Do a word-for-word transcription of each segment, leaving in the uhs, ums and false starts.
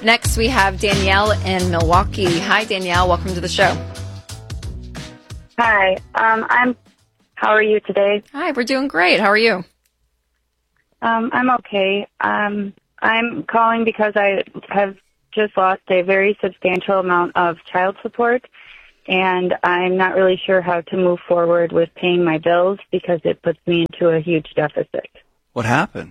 next we have Danielle in Milwaukee. Hi, Danielle. Welcome to the show. Hi. Um, I'm. How are you today? Hi, we're doing great. How are you? Um, I'm okay. Um, I'm calling because I have just lost a very substantial amount of child support, and I'm not really sure how to move forward with paying my bills because it puts me into a huge deficit. What happened?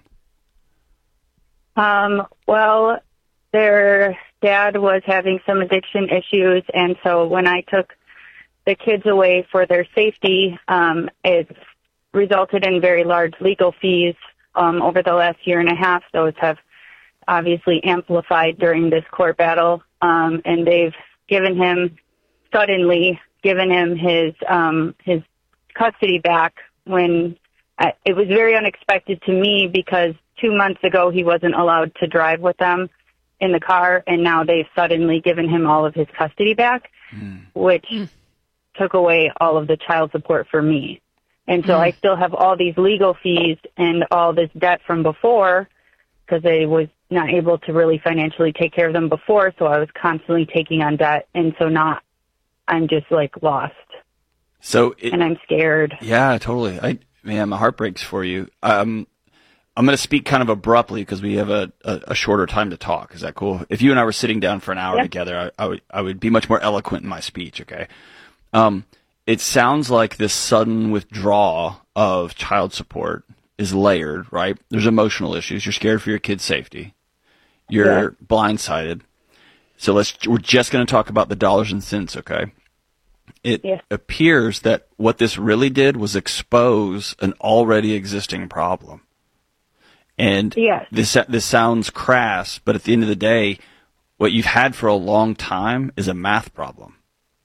Um, well, their dad was having some addiction issues, and so when I took the kids away for their safety, um, it resulted in very large legal fees um, over the last year and a half. Those have obviously amplified during this court battle, um, and they've given him, suddenly given him his um, his custody back when I, it was very unexpected to me because two months ago he wasn't allowed to drive with them in the car, and now they've suddenly given him all of his custody back, mm. which mm. took away all of the child support for me. And so mm. I still have all these legal fees and all this debt from before because I was not able to really financially take care of them before, so I was constantly taking on debt, and so now I'm just, like, lost. So it, and I'm scared. Yeah, totally. I man, my heart breaks for you. Um, I'm going to speak kind of abruptly because we have a, a, a shorter time to talk. Is that cool? If you and I were sitting down for an hour yeah. together, I, I would I would be much more eloquent in my speech, okay? Um, it sounds like this sudden withdrawal of child support is layered, right? There's emotional issues. You're scared for your kid's safety. You're yeah. blindsided. So let's we're just going to talk about the dollars and cents, okay? It yeah. appears that what this really did was expose an already existing problem. And yes. this this sounds crass, but at the end of the day, what you've had for a long time is a math problem.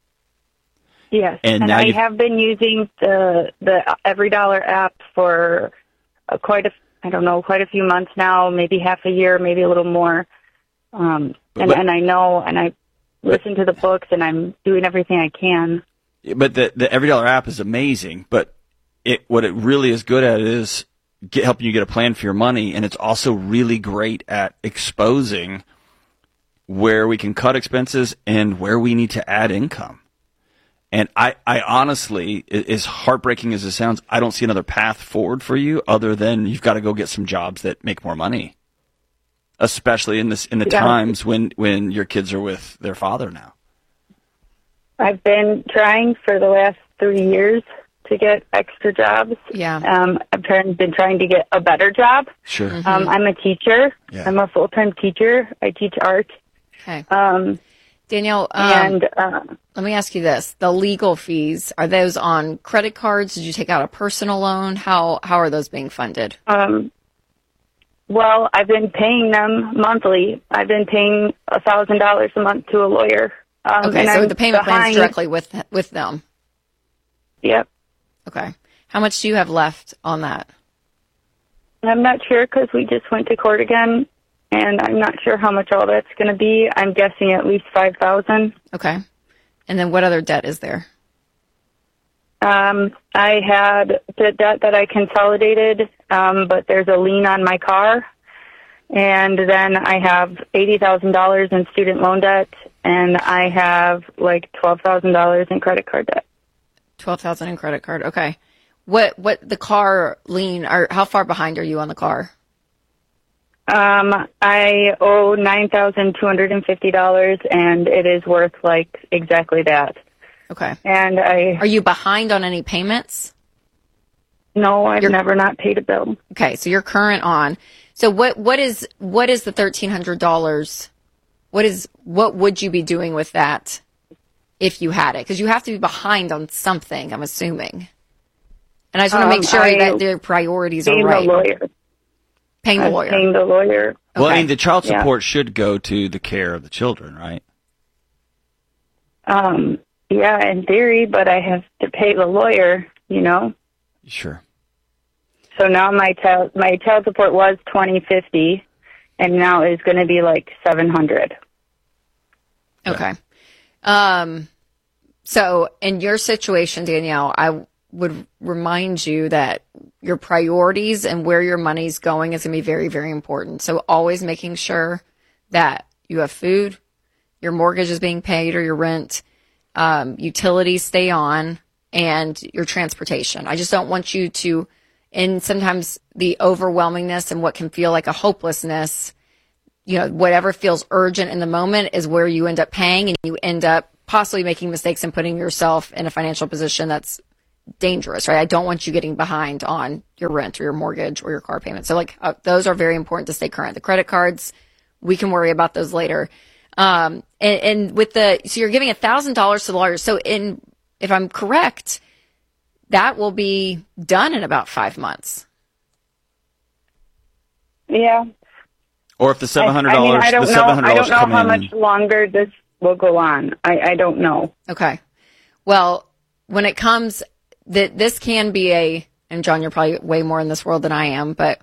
Yes, and, and now I have been using the the Every Dollar app for uh, quite a I don't know quite a few months now, maybe half a year, maybe a little more. Um, but, and but, and I know, and I listen to the books, and I'm doing everything I can. But the the Every Dollar app is amazing, but it what it really is good at is get, helping you get a plan for your money, and it's also really great at exposing where we can cut expenses and where we need to add income. And I, I honestly, as heartbreaking as it sounds, I don't see another path forward for you other than you've got to go get some jobs that make more money, especially in this in the yeah. times when, when your kids are with their father now. I've been trying for the last three years to get extra jobs. Yeah. Um, I've trying, been trying to get a better job. Sure. Mm-hmm. Um, I'm a teacher. Yeah. I'm a full-time teacher. I teach art. Okay. Um, Danielle, um, and uh, let me ask you this. The legal fees, are those on credit cards? Did you take out a personal loan? How how are those being funded? Um, well, I've been paying them monthly. I've been paying one thousand dollars a month to a lawyer. Um, okay, and so I'm the payment behind. plan is directly with with them. Yep. Okay. How much do you have left on that? I'm not sure because we just went to court again. And I'm not sure how much all that's going to be. I'm guessing at least five thousand dollars. Okay. And then what other debt is there? Um, I had the debt that I consolidated, um, but there's a lien on my car. And then I have eighty thousand dollars in student loan debt, and I have like twelve thousand dollars in credit card debt. twelve thousand dollars in credit card. Okay. What, what the car lien, or how far behind are you on the car? Um, I owe nine thousand two hundred fifty dollars, and it is worth, like, exactly that. Okay. And I... Are you behind on any payments? No, I've you're, never not paid a bill. Okay, so you're current on. So what, what is, what is the thirteen hundred dollars? What is, what would you be doing with that if you had it? Because you have to be behind on something, I'm assuming. And I just want to um, make sure I that their priorities are right. The lawyer. Paying the I'm lawyer. Paying the lawyer. Okay. Well, I mean, the child support yeah. should go to the care of the children, right? Um, yeah, in theory, but I have to pay the lawyer, you know? Sure. So now my child my child support was twenty fifty, and now is going to be like seven hundred. Okay. Um. So in your situation, Danielle, I would remind you that your priorities and where your money's going is going to be very, very important. So always making sure that you have food, your mortgage is being paid or your rent, um, utilities stay on, and your transportation. I just don't want you to, and sometimes the overwhelmingness and what can feel like a hopelessness, you know, whatever feels urgent in the moment is where you end up paying, and you end up possibly making mistakes and putting yourself in a financial position that's dangerous, right? I don't want you getting behind on your rent or your mortgage or your car payment. So like uh, those are very important to stay current. The credit cards, we can worry about those later. Um, and, and with the, so you're giving a thousand dollars to the lawyers. So in, if I'm correct, that will be done in about five months. Yeah. Or if the seven hundred dollars, I, I, mean, I don't the know, seven hundred dollars I don't know how in, much longer this will go on. I, I don't know. Okay. Well, when it comes, that this can be a, and John, you're probably way more in this world than I am, but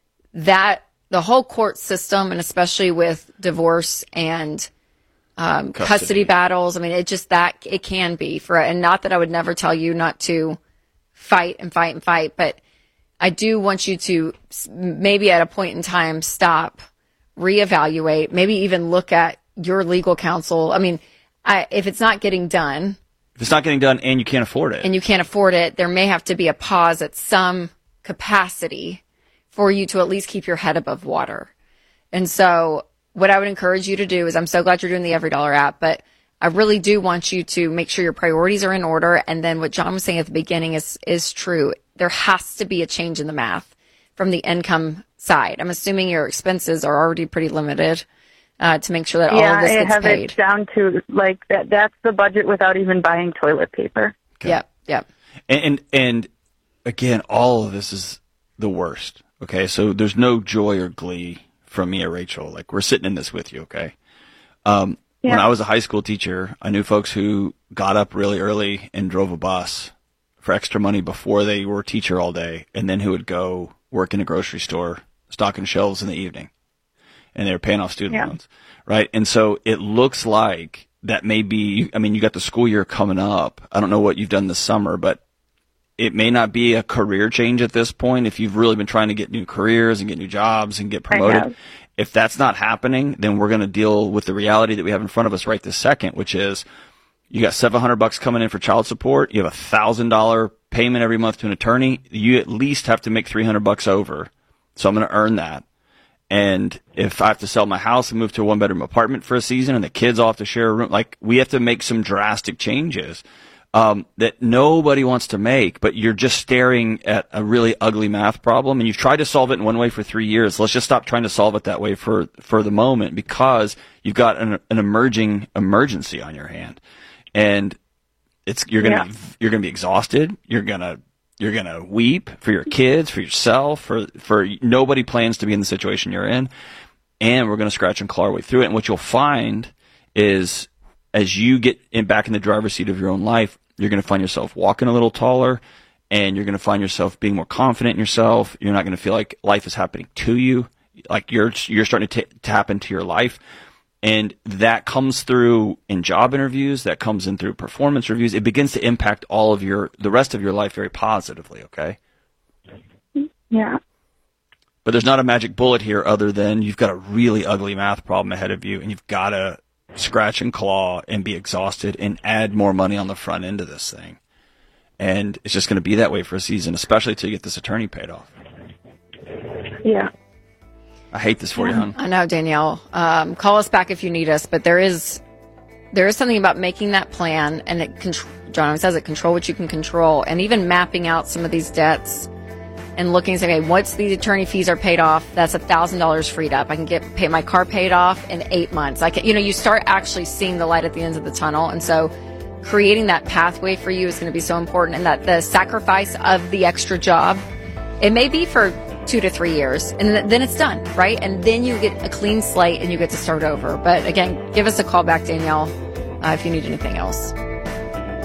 that the whole court system, and especially with divorce and um, custody. custody battles, I mean, it just that it can be for, and not that I would never tell you not to fight and fight and fight, but I do want you to maybe at a point in time stop, reevaluate, maybe even look at your legal counsel. I mean, I, if it's not getting done. If it's not getting done and you can't afford it. And you can't afford it, there may have to be a pause at some capacity for you to at least keep your head above water. And so what I would encourage you to do is, I'm so glad you're doing the Every Dollar app, but I really do want you to make sure your priorities are in order. And then what John was saying at the beginning is, is true. There has to be a change in the math from the income side. I'm assuming your expenses are already pretty limited. Uh, to make sure that yeah, all of this gets I have paid. It down to like that. That's the budget without even buying toilet paper. Okay. Yep, yep. And, and and again, all of this is the worst. Okay, so there's no joy or glee from me or Rachel. Like, we're sitting in this with you. Okay. Um, yeah. When I was a high school teacher, I knew folks who got up really early and drove a bus for extra money before they were a teacher all day, and then who would go work in a grocery store, stocking shelves in the evening. And they were paying off student yeah. loans, right? And so it looks like that may be, I mean, you got the school year coming up. I don't know what you've done this summer, but it may not be a career change at this point. If you've really been trying to get new careers and get new jobs and get promoted, if that's not happening, then we're going to deal with the reality that we have in front of us right this second, which is you got seven hundred bucks coming in for child support. You have a thousand dollar payment every month to an attorney. You at least have to make three hundred bucks over. So I'm going to earn that. And if I have to sell my house and move to a one bedroom apartment for a season and the kids all have to share a room, like, we have to make some drastic changes, um, that nobody wants to make, but you're just staring at a really ugly math problem, and you've tried to solve it in one way for three years. Let's just stop trying to solve it that way for, for the moment, because you've got an, an emerging emergency on your hand, and it's, you're going to, yeah. you're going to be exhausted. You're going to, You're going to weep for your kids, for yourself, for, for nobody plans to be in the situation you're in. And we're going to scratch and claw our way through it. And what you'll find is, as you get in, back in the driver's seat of your own life, you're going to find yourself walking a little taller, and you're going to find yourself being more confident in yourself. You're not going to feel like life is happening to you, like you're, you're starting to t- tap into your life. And that comes through in job interviews, that comes in through performance reviews. It begins to impact all of your, the rest of your life very positively, okay? Yeah. But there's not a magic bullet here other than you've got a really ugly math problem ahead of you, and you've got to scratch and claw and be exhausted and add more money on the front end of this thing. And it's just going to be that way for a season, especially until you get this attorney paid off. Yeah. I hate this for you, hon. I know, Danielle. Um, call us back if you need us, but there is there is something about making that plan, and it contr- John says it, control what you can control, and even mapping out some of these debts and looking and saying, okay, once these attorney fees are paid off, that's a thousand dollars freed up. I can get pay my car paid off in eight months. I can, you know, you start actually seeing the light at the end of the tunnel, and so creating that pathway for you is going to be so important, and that the sacrifice of the extra job, it may be for two to three years, and then it's done, right? And then you get a clean slate and you get to start over. But again, give us a call back, Danielle, uh, if you need anything else.